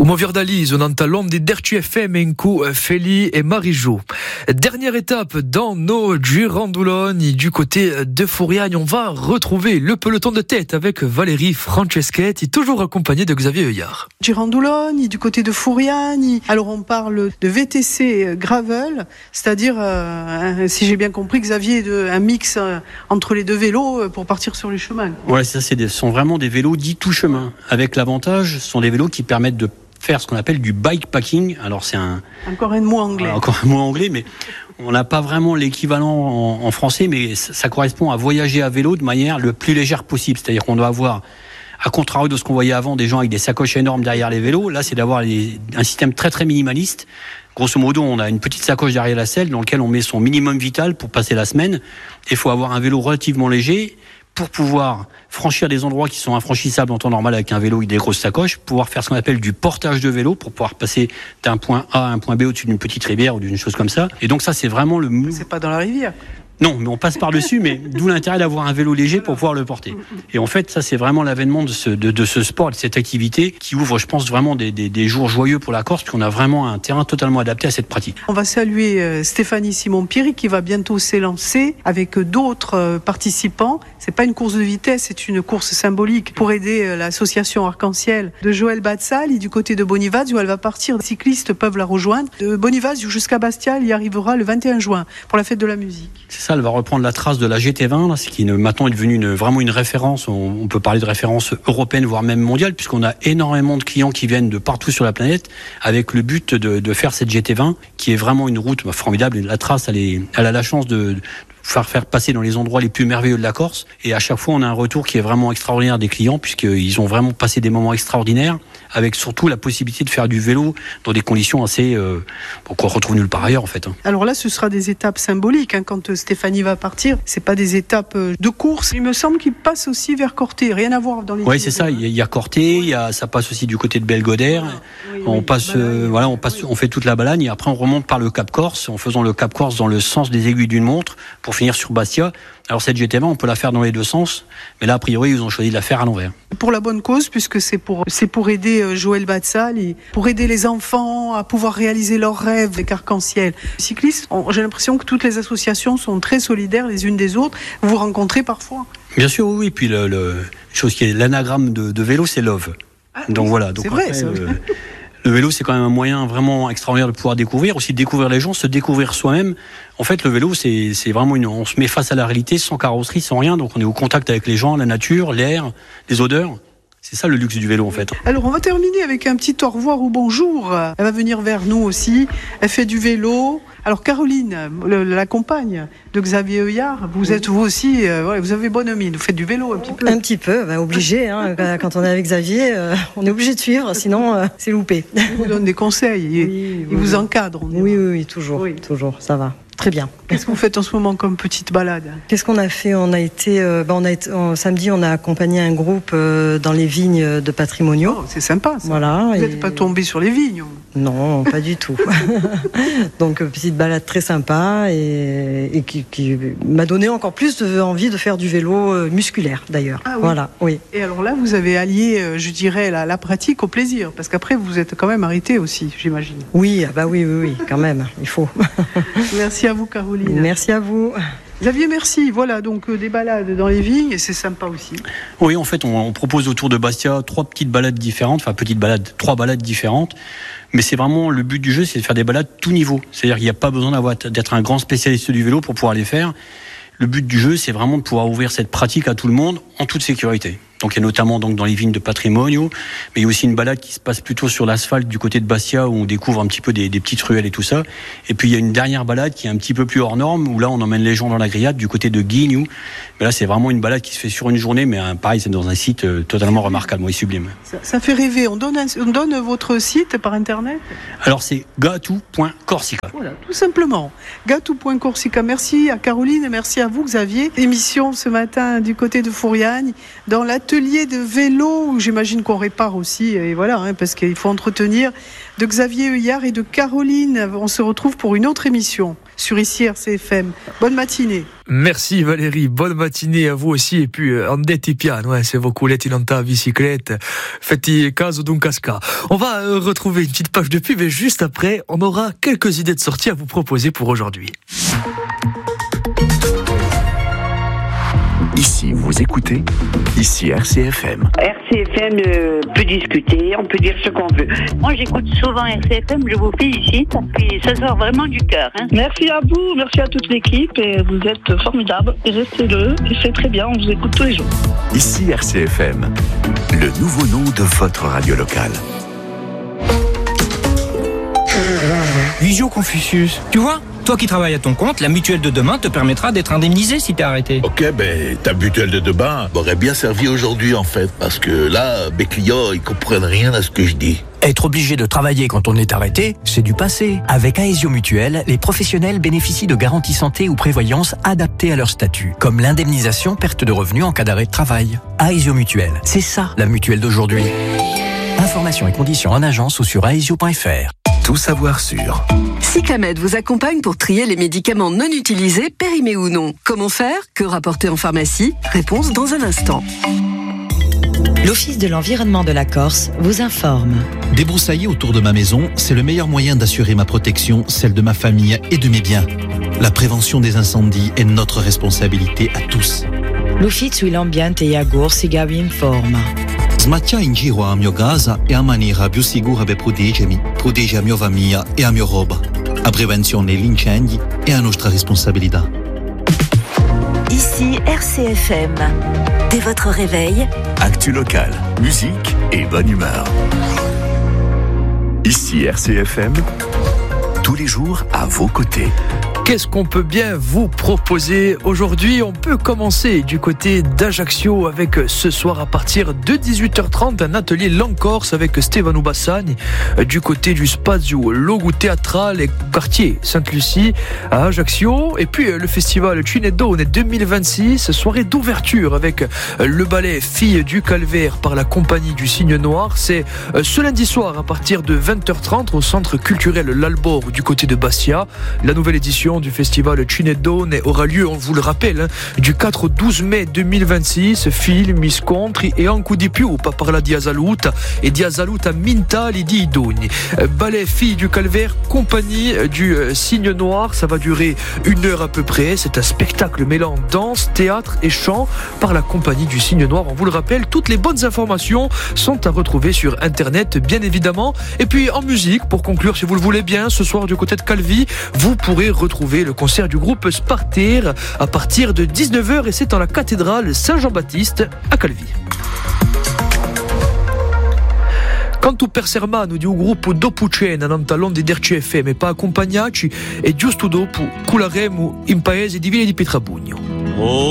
Au Movierdalise, on entend l'homme des Dertu FM, Enco, Feli et Marie-Jo. Dernière étape dans nos Girandoloni du côté de Fouriagne. On va retrouver le peloton de tête avec Valérie Franceschetti, toujours accompagnée de Xavier Heuillard. Girandoloni du côté de Fouriagne. Alors on parle de VTC gravel, c'est-à-dire, si j'ai bien compris, Xavier, un mix entre les deux vélos pour partir sur les chemins. Ouais, ça, sont vraiment des vélos dits tout chemin. Avec l'avantage, ce sont des vélos qui permettent de faire ce qu'on appelle du bikepacking. Alors c'est encore un mot anglais. Encore un mot anglais, mais on n'a pas vraiment l'équivalent en français, mais ça correspond à voyager à vélo de manière le plus légère possible. C'est-à-dire qu'on doit avoir, à contrario de ce qu'on voyait avant, des gens avec des sacoches énormes derrière les vélos. Là, c'est d'avoir un système très très minimaliste. Grosso modo, on a une petite sacoche derrière la selle dans laquelle on met son minimum vital pour passer la semaine. Il faut avoir un vélo relativement léger pour pouvoir franchir des endroits qui sont infranchissables en temps normal avec un vélo avec des grosses sacoches, pouvoir faire ce qu'on appelle du portage de vélo pour pouvoir passer d'un point A à un point B au-dessus d'une petite rivière ou d'une chose comme ça. Et donc ça, c'est vraiment C'est pas dans la rivière. Non, mais on passe par-dessus, mais d'où l'intérêt d'avoir un vélo léger pour pouvoir le porter. Et en fait, ça, c'est vraiment l'avènement de ce sport, de cette activité qui ouvre, je pense, vraiment des jours joyeux pour la Corse, puisqu'on a vraiment un terrain totalement adapté à cette pratique. On va saluer Stéphanie Simon-Pierry qui va bientôt s'élancer avec d'autres participants. C'est pas une course de vitesse, c'est une course symbolique pour aider l'association Arc-en-Ciel de Joël Batsal du côté de Bonivaz où elle va partir. Les cyclistes peuvent la rejoindre. De Bonivaz jusqu'à Bastia, elle y arrivera le 21 juin pour la fête de la musique. C'est ça, elle va reprendre la trace de la GT20, là, ce qui maintenant est devenu vraiment une référence. On peut parler de référence européenne, voire même mondiale, puisqu'on a énormément de clients qui viennent de partout sur la planète avec le but de faire cette GT20, qui est vraiment une route formidable. Et la trace, elle a la chance de faire passer dans les endroits les plus merveilleux de la Corse. Et à chaque fois, on a un retour qui est vraiment extraordinaire des clients, puisqu'ils ont vraiment passé des moments extraordinaires, avec surtout la possibilité de faire du vélo dans des conditions assez qu'on retrouve nulle part ailleurs en fait. Alors là, ce sera des étapes symboliques quand Stéphanie va partir. C'est pas des étapes de course. Il me semble qu'il passe aussi vers Corté. Rien à voir dans les. Oui, c'est ça. Il y a Corté, ça passe aussi du côté de Belgodère. On fait toute la balade et après on remonte par le Cap Corse en faisant le Cap Corse dans le sens des aiguilles d'une montre pour finir sur Bastia. Alors cette GT20, on peut la faire dans les deux sens, mais là a priori ils ont choisi de la faire à l'envers. Pour la bonne cause, puisque c'est pour aider Joël Batsal et pour aider les enfants à pouvoir réaliser leurs rêves avec Arc-en-Ciel. Les cyclistes, j'ai l'impression que toutes les associations sont très solidaires les unes des autres. Vous vous rencontrez parfois? Bien sûr, oui. Puis chose qui est l'anagramme de vélo, c'est Love. Donc voilà. Donc c'est vrai. Le vélo, c'est quand même un moyen vraiment extraordinaire de pouvoir découvrir, aussi découvrir les gens, se découvrir soi-même. En fait, le vélo, c'est vraiment on se met face à la réalité, sans carrosserie, sans rien. Donc, on est au contact avec les gens, la nature, l'air, les odeurs. C'est ça le luxe du vélo, en fait. Alors, on va terminer avec un petit au revoir ou bonjour. Elle va venir vers nous aussi. Elle fait du vélo. Alors, Caroline, la compagne de Xavier Heuillard, vous êtes vous aussi, vous avez bonne mine. Vous faites du vélo un petit peu. Un petit peu, obligé. Quand on est avec Xavier, on est obligé de suivre, sinon c'est loupé. Il vous donne des conseils, il vous encadre. Oui, toujours, ça va. Très bien. Qu'est-ce que vous faites en ce moment comme petite balade? Qu'est-ce qu'on a fait? On a été, samedi, on a accompagné un groupe dans les vignes de Patrimoniaux. Oh, c'est sympa, ça. Voilà. Vous n'êtes pas tombé sur les vignes? Non, pas du tout. Donc, petite balade très sympa et qui m'a donné encore plus envie de faire du vélo musculaire, d'ailleurs. Ah oui. Voilà, oui. Et alors là, vous avez allié, je dirais, la pratique au plaisir, parce qu'après, vous êtes quand même arrêté aussi, j'imagine. Oui, oui, quand même, il faut. Merci à vous, Caroline. Merci à vous. Xavier, merci. Voilà, donc des balades dans les vignes, et c'est sympa aussi. Oui, en fait, on propose autour de Bastia 3 petites balades différentes, 3 balades différentes. Mais c'est vraiment le but du jeu, c'est de faire des balades tout niveau. C'est-à-dire qu'il n'y a pas besoin d'être un grand spécialiste du vélo pour pouvoir les faire. Le but du jeu, c'est vraiment de pouvoir ouvrir cette pratique à tout le monde en toute sécurité. Donc il y a notamment dans les vignes de Patrimonio, mais il y a aussi une balade qui se passe plutôt sur l'asphalte du côté de Bastia où on découvre un petit peu des petites ruelles et tout ça. Et puis il y a une dernière balade qui est un petit peu plus hors norme où là on emmène les gens dans la grillade du côté de Guignou. Mais là c'est vraiment une balade qui se fait sur une journée, mais pareil c'est dans un site totalement remarquable et sublime. Ça fait rêver. On donne votre site par internet? Alors c'est gatou.corsica. Voilà, tout simplement. Gatou.corsica. Merci à Caroline et merci à vous Xavier. Émission ce matin du côté de Fouriagne dans l'atelier de vélo où j'imagine qu'on répare aussi et voilà parce qu'il faut entretenir de Xavier Heuillard et de Caroline. On se retrouve pour une autre émission. sur ici RCFM. Bonne matinée. Merci Valérie, bonne matinée à vous aussi. Et puis andate piano, se vous coulez in ta bicyclette, faites caso d'un casca. On va retrouver une petite page de pub et juste après, on aura quelques idées de sortie à vous proposer pour aujourd'hui. Ici, vous écoutez, ici RCFM. RCFM peut discuter, on peut dire ce qu'on veut. Moi, j'écoute souvent RCFM, je vous félicite, et ça sort vraiment du cœur. Merci à vous, merci à toute l'équipe, et vous êtes formidables. Et restez-le, et c'est très bien, on vous écoute tous les jours. Ici RCFM, le nouveau nom de votre radio locale. Visio Confucius, tu vois ? Toi qui travailles à ton compte, la mutuelle de demain te permettra d'être indemnisé si t'es arrêté. Ok, ta mutuelle de demain m'aurait bien servi aujourd'hui en fait, parce que là, mes clients, ils comprennent rien à ce que je dis. Être obligé de travailler quand on est arrêté, c'est du passé. Avec Aesio Mutuelle, les professionnels bénéficient de garanties santé ou prévoyance adaptées à leur statut, comme l'indemnisation perte de revenus en cas d'arrêt de travail. Aesio Mutuelle, c'est ça la mutuelle d'aujourd'hui. Informations et conditions en agence ou sur aesio.fr. Tout savoir sur. Cyclamed vous accompagne pour trier les médicaments non utilisés, périmés ou non. Comment faire ? Que rapporter en pharmacie ? Réponse dans un instant. L'Office de l'environnement de la Corse vous informe. Débroussailler autour de ma maison, c'est le meilleur moyen d'assurer ma protection, celle de ma famille et de mes biens. La prévention des incendies est notre responsabilité à tous. L'Ufficio l'ambiente e Agur si vi informa. Smattia in giro a mio casa è a maniera più sicura per protegge a mia famiglia e a mia roba. A prevenzione degli incendi è a nostra responsabilità. Ici RCFM. Dès votre réveil, actu local, musique et bonne humeur. Ici RCFM, tous les jours à vos côtés. Qu'est-ce qu'on peut bien vous proposer aujourd'hui ? On peut commencer du côté d'Ajaccio avec ce soir à partir de 18h30 un atelier langue corse avec Stefano Bassani du côté du Spazio Logo Théâtral et quartier Sainte-Lucie à Ajaccio. Et puis le festival Cinedone 2026, soirée d'ouverture avec le ballet Filles du Calvaire par la compagnie du Cygne Noir. C'est ce lundi soir à partir de 20h30 au centre culturel L'Albor du côté de Bastia. La nouvelle édition du festival Cinedone aura lieu, on vous le rappelle, du 4 au 12 mai 2026. Film, scontri e anche di più par la Diazaluta et Diazaluta Mintali di Idoni. Ballet Filles du Calvaire, compagnie du Cygne Noir. Ça va durer 1 heure à peu près. C'est un spectacle mêlant danse, théâtre et chant par la compagnie du Cygne Noir. On vous le rappelle, toutes les bonnes informations sont à retrouver sur internet, bien évidemment. Et puis en musique, pour conclure, si vous le voulez bien, ce soir du côté de Calvi, vous pourrez retrouver le concert du groupe Sparter à partir de 19h et c'est dans la cathédrale Saint-Jean-Baptiste à Calvi. Quanto per Sermano di un gruppo dopo cena non talonde d'RCFM e pa accompagnati e giusto dopo cularemo in paese di Ville di Pietrabugno.